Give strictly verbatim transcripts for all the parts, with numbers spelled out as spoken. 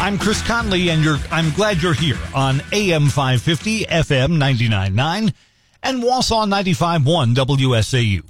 I'm Chris Conley, and you're, I'm glad you're here on A M five fifty, F M ninety-nine point nine, and Wausau ninety-five point one W S A U.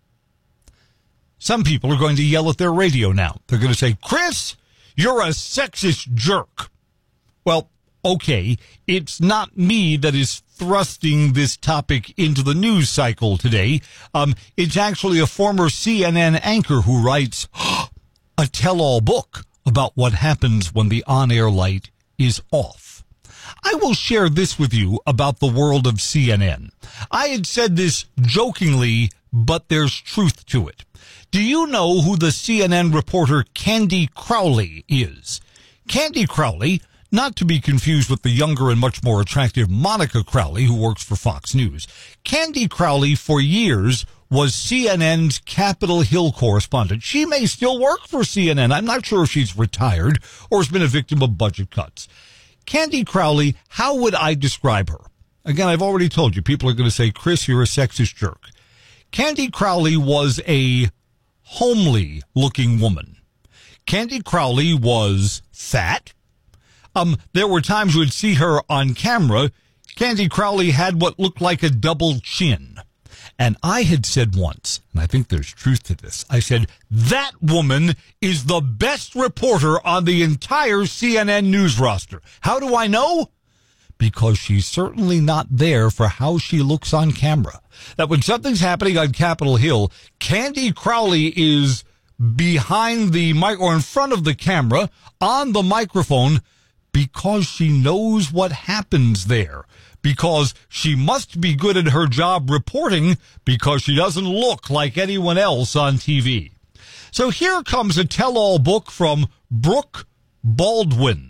Some people are going to yell at their radio now. They're going to say, Chris, you're a sexist jerk. Well, okay, it's not me that is thrusting this topic into the news cycle today. Um, it's actually a former C N N anchor who writes a tell-all book about what happens when the on-air light is off. I will share this with you about the world of C N N. I had said this jokingly, but there's truth to it. Do you know who the C N N reporter Candy Crowley is? Candy Crowley, not to be confused with the younger and much more attractive Monica Crowley, who works for Fox News. Candy Crowley, for years, was C N N's Capitol Hill correspondent. She may still work for C N N. I'm not sure if she's retired or has been a victim of budget cuts. Candy Crowley, how would I describe her? Again, I've already told you, people are going to say, Chris, you're a sexist jerk. Candy Crowley was a homely-looking woman. Candy Crowley was fat. Um, there were times you would see her on camera. Candy Crowley had what looked like a double chin. And I had said once, and I think there's truth to this, I said, that woman is the best reporter on the entire C N N news roster. How do I know? Because she's certainly not there for how she looks on camera. That when something's happening on Capitol Hill, Candy Crowley is behind the mic or in front of the camera on the microphone because she knows what happens there. Because she must be good at her job reporting because she doesn't look like anyone else on T V. So here comes a tell-all book from Brooke Baldwin.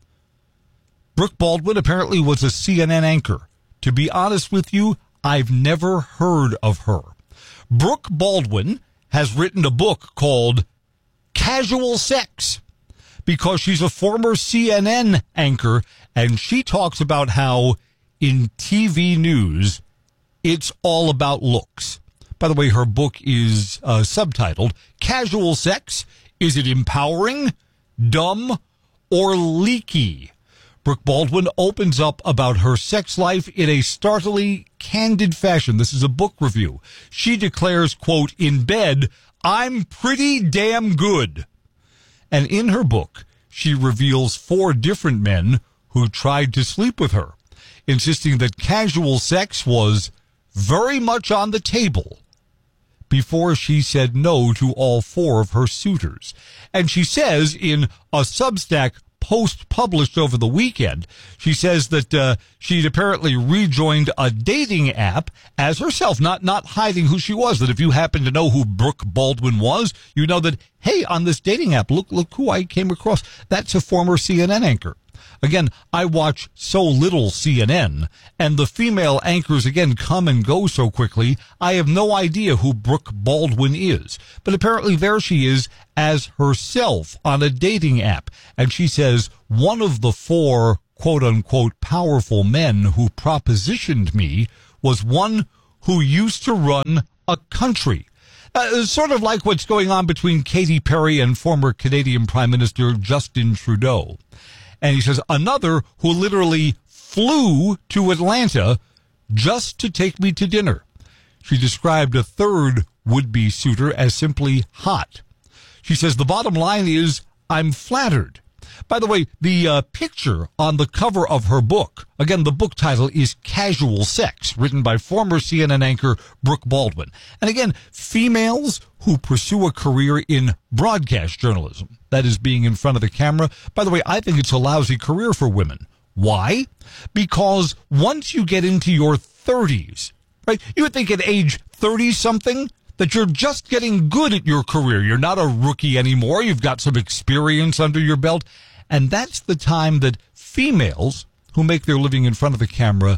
Brooke Baldwin apparently was a C N N anchor. To be honest with you, I've never heard of her. Brooke Baldwin has written a book called Casual Sex because she's a former C N N anchor, and she talks about how in T V news, it's all about looks. By the way, her book is uh, subtitled Casual Sex. Is it empowering, dumb, or leaky? Brooke Baldwin opens up about her sex life in a startlingly candid fashion. This is a book review. She declares, quote, in bed, I'm pretty damn good. And in her book, she reveals four different men who tried to sleep with her, insisting that casual sex was very much on the table before she said no to all four of her suitors. And she says in a Substack post published over the weekend, she says that uh, she'd apparently rejoined a dating app as herself, not not hiding who she was, that if you happen to know who Brooke Baldwin was, you know that, hey, on this dating app, look, look who I came across. That's a former C N N anchor. Again, I watch so little C N N, and the female anchors, again, come and go so quickly, I have no idea who Brooke Baldwin is. But apparently there she is as herself on a dating app. And she says, one of the four, quote-unquote, powerful men who propositioned me was one who used to run a country. Uh, sort of like what's going on between Katy Perry and former Canadian Prime Minister Justin Trudeau. And he says, another who literally flew to Atlanta just to take me to dinner. She described a third would-be suitor as simply hot. She says, the bottom line is, I'm flattered. By the way, the uh, picture on the cover of her book, again, the book title is Casual Sex, written by former C N N anchor Brooke Baldwin. And again, females who pursue a career in broadcast journalism, that is being in front of the camera. By the way, I think it's a lousy career for women. Why? Because once you get into your thirties, right, you would think at age thirty-something, that you're just getting good at your career. You're not a rookie anymore. You've got some experience under your belt. And that's the time that females who make their living in front of the camera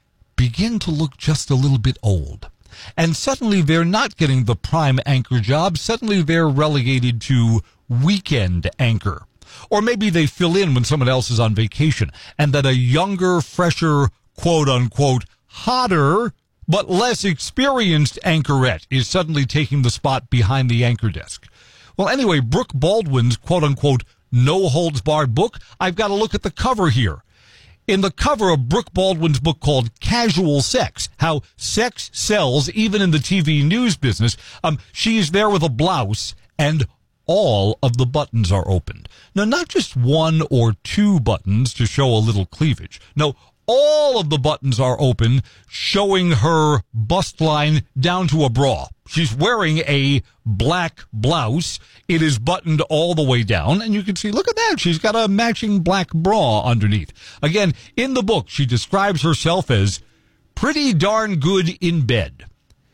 begin to look just a little bit old. And suddenly they're not getting the prime anchor job. Suddenly they're relegated to weekend anchor. Or maybe they fill in when someone else is on vacation. And that a younger, fresher, quote-unquote, hotter but less experienced anchorette is suddenly taking the spot behind the anchor desk. Well, anyway, Brooke Baldwin's quote-unquote no-holds-barred book. I've got to look at the cover here. In the cover of Brooke Baldwin's book called Casual Sex, How Sex Sells Even in the T V News Business, um, she is there with a blouse, and all of the buttons are opened. Now, not just one or two buttons to show a little cleavage. No, all of the buttons are open, showing her bust line down to a bra. She's wearing a black blouse. It is buttoned all the way down, and you can see, look at that, she's got a matching black bra underneath. Again, in the book, she describes herself as pretty darn good in bed.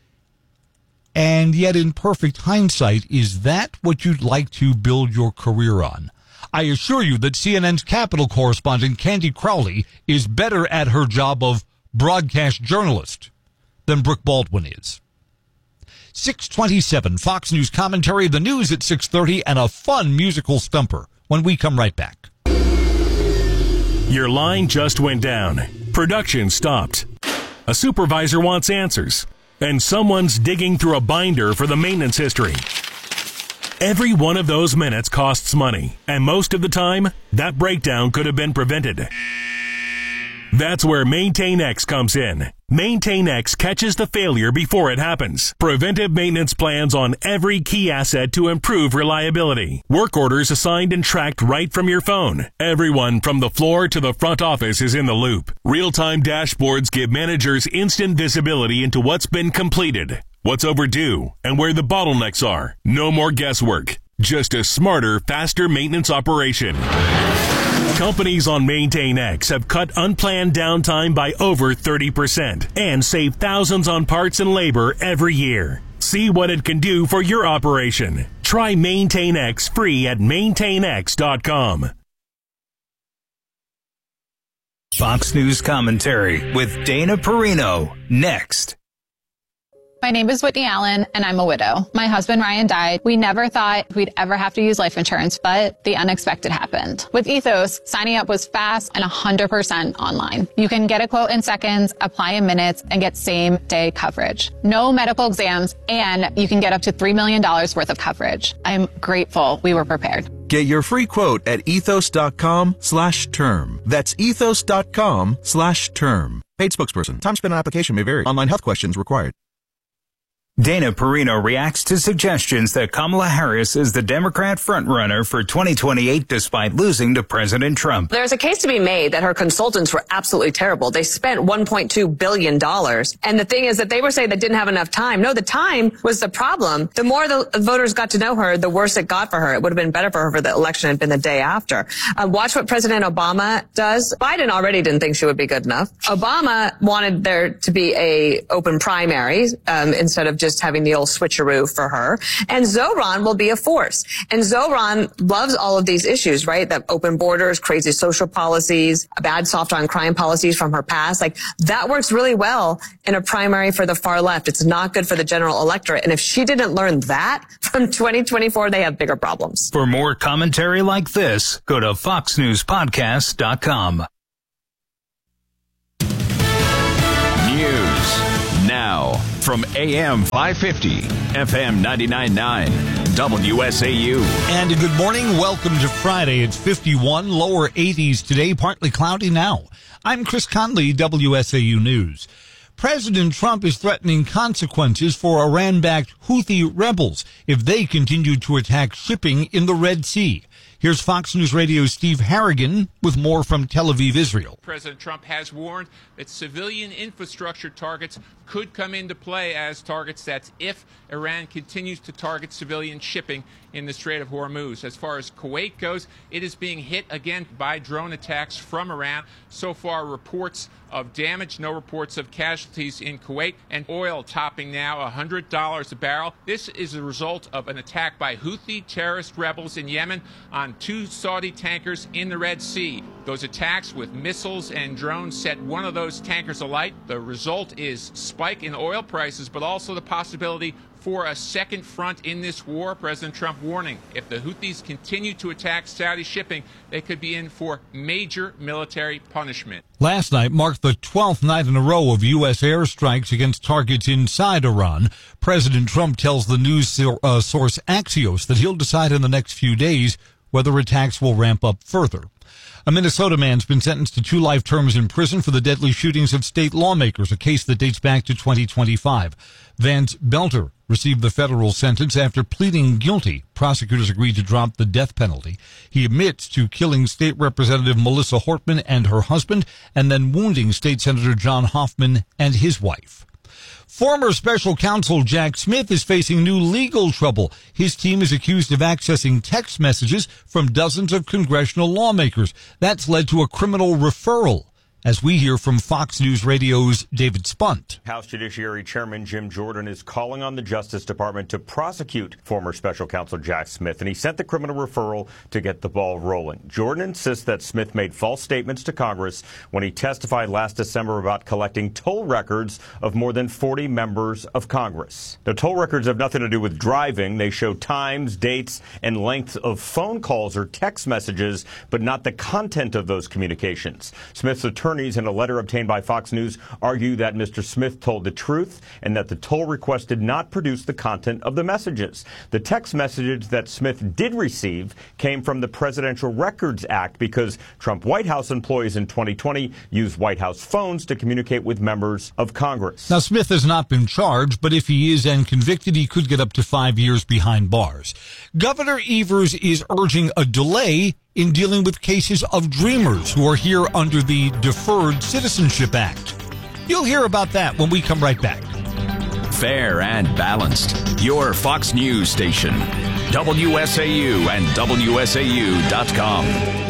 And yet, in perfect hindsight, is that what you'd like to build your career on? I assure you that C N N's Capitol correspondent Candy Crowley is better at her job of broadcast journalist than Brooke Baldwin is. six twenty-seven, Fox News commentary, the news at six thirty, and a fun musical stumper when we come right back. Your line just went down. Production stopped. A supervisor wants answers, and someone's digging through a binder for the maintenance history. Every one of those minutes costs money, and most of the time, that breakdown could have been prevented. That's where MaintainX comes in. MaintainX catches the failure before it happens. Preventive maintenance plans on every key asset to improve reliability. Work orders assigned and tracked right from your phone. Everyone from the floor to the front office is in the loop. Real-time dashboards give managers instant visibility into what's been completed, what's overdue, and where the bottlenecks are. No more guesswork. Just a smarter, faster maintenance operation. Companies on MaintainX have cut unplanned downtime by over thirty percent and saved thousands on parts and labor every year. See what it can do for your operation. Try MaintainX free at maintain x dot com. Fox News commentary with Dana Perino next. My name is Whitney Allen, and I'm a widow. My husband, Ryan, died. We never thought we'd ever have to use life insurance, but the unexpected happened. With Ethos, signing up was fast and one hundred percent online. You can get a quote in seconds, apply in minutes, and get same-day coverage. No medical exams, and you can get up to three million dollars worth of coverage. I'm grateful we were prepared. Get your free quote at ethos.com slash term. That's ethos.com slash term. Paid spokesperson. Time spent on application may vary. Online health questions required. Dana Perino reacts to suggestions that Kamala Harris is the Democrat frontrunner for twenty twenty-eight despite losing to President Trump. There's a case to be made that her consultants were absolutely terrible. They spent one point two billion dollars. And the thing is that they were saying they didn't have enough time. No, the time was the problem. The more the voters got to know her, the worse it got for her. It would have been better for her if the election had been the day after. Uh, watch what President Obama does. Biden already didn't think she would be good enough. Obama wanted there to be a open primary um, instead of just having the old switcheroo for her. And Zohran will be a force. And Zohran loves all of these issues, right? That open borders, crazy social policies, bad soft on crime policies from her past. Like, that works really well in a primary for the far left. It's not good for the general electorate. And if she didn't learn that from twenty twenty-four, they have bigger problems. For more commentary like this, go to fox news podcast dot com. News now from A M five fifty, F M ninety-nine point nine, W S A U. And a good morning. Welcome to Friday. It's fifty-one, lower eighties today, partly cloudy now. I'm Chris Conley, W S A U News. President Trump is threatening consequences for Iran-backed Houthi rebels if they continue to attack shipping in the Red Sea. Here's Fox News Radio's Steve Harrigan with more from Tel Aviv, Israel. President Trump has warned that civilian infrastructure targets could come into play as targets. That's if Iran continues to target civilian shipping in the Strait of Hormuz. As far as Kuwait goes, it is being hit again by drone attacks from Iran. So far, reports of damage, no reports of casualties in Kuwait, and oil topping now one hundred dollars a barrel. This is a result of an attack by Houthi terrorist rebels in Yemen on two Saudi tankers in the Red Sea. Those attacks with missiles and drones set one of those tankers alight. The result is spike in oil prices, but also the possibility for a second front in this war. President Trump warning, if the Houthis continue to attack Saudi shipping, they could be in for major military punishment. Last night marked the twelfth night in a row of U S airstrikes against targets inside Iran. President Trump tells the news uh, source Axios that he'll decide in the next few days whether attacks will ramp up further. A Minnesota man's been sentenced to two life terms in prison for the deadly shootings of state lawmakers, a case that dates back to twenty twenty-five. Vance Belter received the federal sentence after pleading guilty. Prosecutors agreed to drop the death penalty. He admits to killing State Representative Melissa Hortman and her husband, and then wounding State Senator John Hoffman and his wife. Former special counsel Jack Smith is facing new legal trouble. His team is accused of accessing text messages from dozens of congressional lawmakers. That's led to a criminal referral. As we hear from Fox News Radio's David Spunt. House Judiciary Chairman Jim Jordan is calling on the Justice Department to prosecute former special counsel Jack Smith, and he sent the criminal referral to get the ball rolling. Jordan insists that Smith made false statements to Congress when he testified last December about collecting toll records of more than forty members of Congress. The toll records have nothing to do with driving. They show times, dates, and lengths of phone calls or text messages, but not the content of those communications. Smith's attorney Attorneys in a letter obtained by Fox News argue that Mister Smith told the truth and that the toll request did not produce the content of the messages. The text messages that Smith did receive came from the Presidential Records Act because Trump White House employees in twenty twenty used White House phones to communicate with members of Congress. Now, Smith has not been charged, but if he is and convicted, he could get up to five years behind bars. Governor Evers is urging a delay in dealing with cases of dreamers who are here under the Deferred Citizenship Act. You'll hear about that when we come right back. Fair and balanced. Your Fox News station. W S A U and W S A U dot com.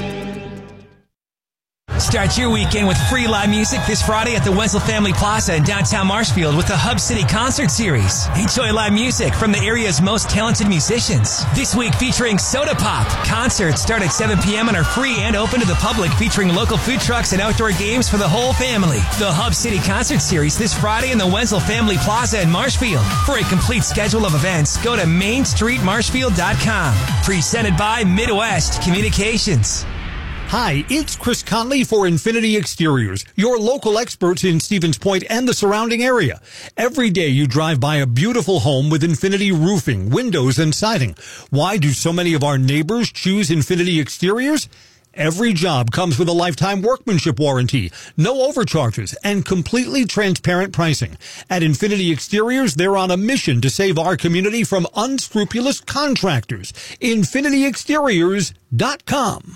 Start your weekend with free live music this Friday at the Wenzel Family Plaza in downtown Marshfield with the Hub City Concert Series. Enjoy live music from the area's most talented musicians. This week featuring Soda Pop. Concerts start at seven p.m. and are free and open to the public, featuring local food trucks and outdoor games for the whole family. The Hub City Concert Series this Friday in the Wenzel Family Plaza in Marshfield. For a complete schedule of events, go to main street marshfield dot com. Presented by Midwest Communications. Hi, it's Chris Conley for Infinity Exteriors, your local experts in Stevens Point and the surrounding area. Every day you drive by a beautiful home with Infinity roofing, windows, and siding. Why do so many of our neighbors choose Infinity Exteriors? Every job comes with a lifetime workmanship warranty, no overcharges, and completely transparent pricing. At Infinity Exteriors, they're on a mission to save our community from unscrupulous contractors. Infinity Exteriors dot com.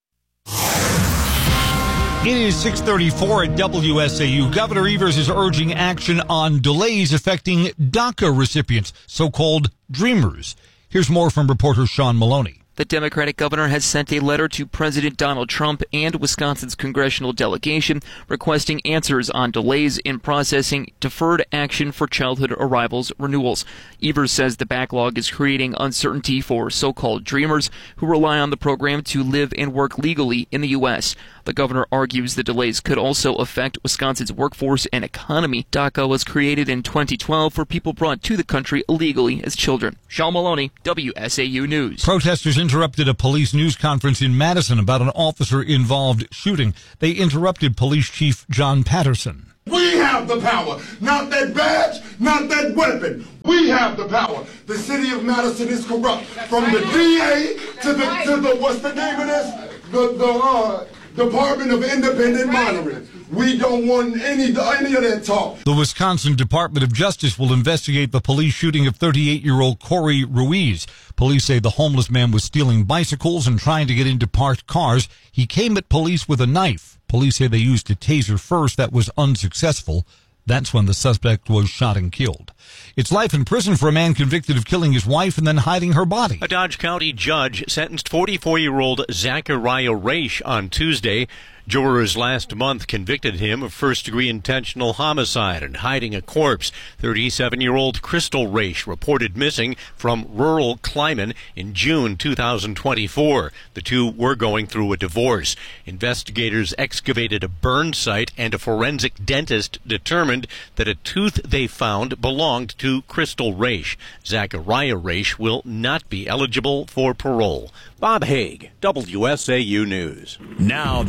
It is six thirty-four at W S A U. Governor Evers is urging action on delays affecting DACA recipients, so-called dreamers. Here's more from reporter Sean Maloney. The Democratic governor has sent a letter to President Donald Trump and Wisconsin's congressional delegation requesting answers on delays in processing deferred action for childhood arrivals renewals. Evers says the backlog is creating uncertainty for so-called dreamers who rely on the program to live and work legally in the U S. The governor argues the delays could also affect Wisconsin's workforce and economy. DACA was created in twenty twelve for people brought to the country illegally as children. Sean Maloney, W S A U News. Protesters interrupted a police news conference in Madison about an officer-involved shooting. They interrupted Police Chief John Patterson. We have the power, not that badge, not that weapon. We have the power. The city of Madison is corrupt, from the D A to the to the what's the name of this? The the uh, Department of Independent Monitoring. We don't want any any of that talk. The Wisconsin Department of Justice will investigate the police shooting of thirty-eight-year-old Corey Ruiz. Police say the homeless man was stealing bicycles and trying to get into parked cars. He came at police with a knife. Police say they used a taser first. That was unsuccessful. That's when the suspect was shot and killed. It's life in prison for a man convicted of killing his wife and then hiding her body. A Dodge County judge sentenced forty-four-year-old Zachariah Raish on Tuesday. Jurors last month convicted him of first-degree intentional homicide and hiding a corpse. thirty-seven-year-old Crystal Raish reported missing from rural Kleiman in June two thousand twenty-four. The two were going through a divorce. Investigators excavated a burn site, and a forensic dentist determined that a tooth they found belonged to Crystal Raish. Zachariah Raish will not be eligible for parole. Bob Haig, W S A U News. Now the morning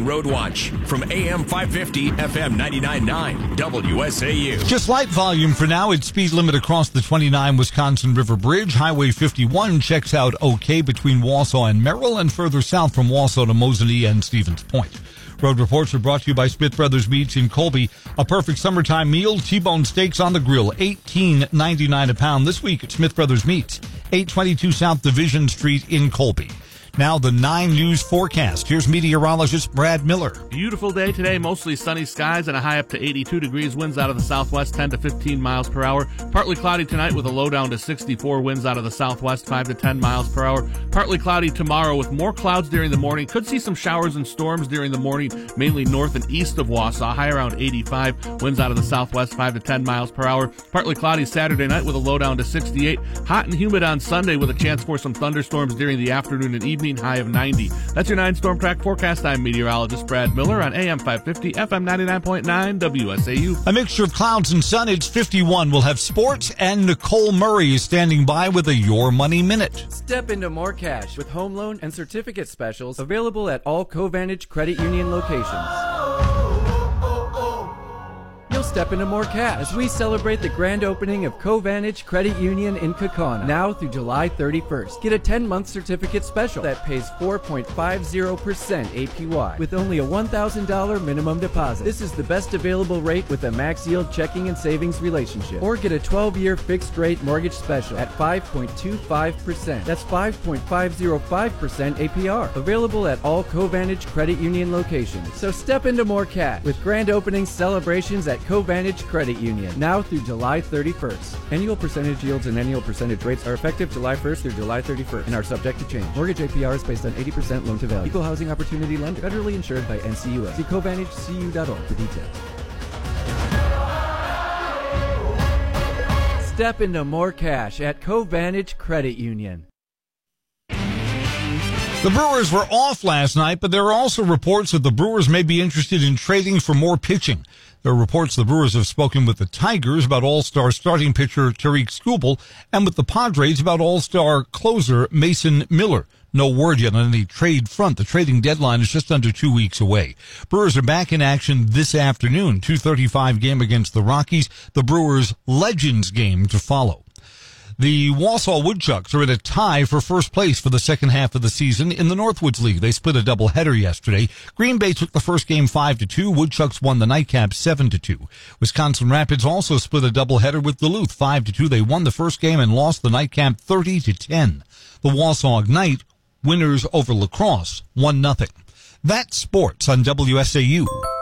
Road Watch from A M five fifty, F M ninety-nine point nine, W S A U. Just light volume for now. It's speed limit across the twenty-nine Wisconsin River Bridge. Highway fifty-one checks out okay between Wausau and Merrill, and further south from Wausau to Mosinee and Stevens Point. Road reports are brought to you by Smith Brothers Meats in Colby. A perfect summertime meal, T-bone steaks on the grill, eighteen ninety-nine a pound this week at Smith Brothers Meats, eight twenty-two South Division Street in Colby. Now the nine News forecast. Here's meteorologist Brad Miller. Beautiful day today, mostly sunny skies and a high up to eighty-two degrees. Winds out of the southwest, ten to fifteen miles per hour. Partly cloudy tonight with a low down to sixty-four. Winds out of the southwest, five to ten miles per hour. Partly cloudy tomorrow with more clouds during the morning. Could see some showers and storms during the morning, mainly north and east of Wausau. High around eighty-five. Winds out of the southwest, five to ten miles per hour. Partly cloudy Saturday night with a low down to sixty-eight. Hot and humid on Sunday with a chance for some thunderstorms during the afternoon and evening. High of ninety. That's your nine Storm Track forecast. I'm meteorologist Brad Miller on A M five fifty, F M ninety-nine point nine, W S A U. A mixture of clouds and sun. It's fifty-one. We'll have sports, and Nicole Murray is standing by with a Your Money Minute. Step into more cash with home loan and certificate specials available at all CoVantage Credit Union locations. You'll step into more cash as we celebrate the grand opening of CoVantage Credit Union in Kaukauna now through July thirty-first. Get a ten-month certificate special that pays four point five zero percent A P Y with only a one thousand dollars minimum deposit. This is the best available rate with a max yield checking and savings relationship. Or get a twelve-year fixed rate mortgage special at five point two five percent. That's five point five zero five percent A P R. Available at all CoVantage Credit Union locations. So step into more cash with grand opening celebrations at CoVantage Credit Union now through July thirty-first. Annual percentage yields and annual percentage rates are effective July first through July thirty-first and are subject to change. Mortgage A P R is based on eighty percent loan to value. Equal housing opportunity lender. Federally insured by N C U A. See Covantage C U dot org for details. Step into more cash at CoVantage Credit Union. The Brewers were off last night, but there are also reports that the Brewers may be interested in trading for more pitching. There are reports the Brewers have spoken with the Tigers about All-Star starting pitcher Tariq Skubal and with the Padres about All-Star closer Mason Miller. No word yet on any trade front. The trading deadline is just under two weeks away. Brewers are back in action this afternoon. two thirty-five game against the Rockies. The Brewers' Legends game to follow. The Wausau Woodchucks are in a tie for first place for the second half of the season in the Northwoods League. They split a doubleheader yesterday. Green Bay took the first game five to two. Woodchucks won the nightcap seven to two. Wisconsin Rapids also split a doubleheader with Duluth five to two. They won the first game and lost the nightcap thirty to ten. The Wausau Ignite winners over La Crosse one nothing. That's sports on W S A U.